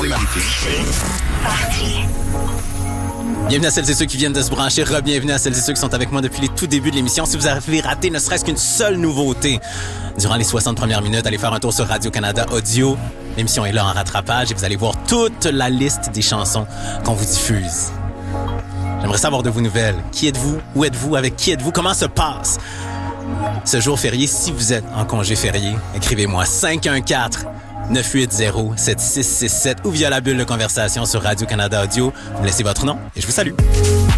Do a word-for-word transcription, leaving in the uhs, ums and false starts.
C'est parti. Bienvenue à celles et ceux qui viennent de se brancher. Re-bienvenue à celles et ceux qui sont avec moi depuis les tout débuts de l'émission. Si vous avez raté ne serait-ce qu'une seule nouveauté durant les soixante premières minutes, allez faire un tour sur Radio-Canada Audio. L'émission est là en rattrapage et vous allez voir toute la liste des chansons qu'on vous diffuse. J'aimerais savoir de vos nouvelles. Qui êtes-vous? Où êtes-vous? Avec qui êtes-vous? Comment se passe ce jour férié? Si vous êtes en congé férié, écrivez-moi cinq un quatre neuf huit zéro sept six six sept ou via la bulle de conversation sur Radio-Canada Audio. Vous me laissez votre nom et je vous salue.